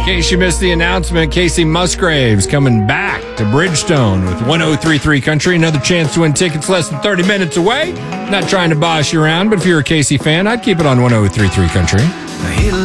case you missed the announcement, Casey Musgraves coming back to Bridgestone with 1033 Country. Another chance to win tickets less than 30 minutes away. Not trying to boss you around, but if you're a Casey fan, I'd keep it on 1033 Country.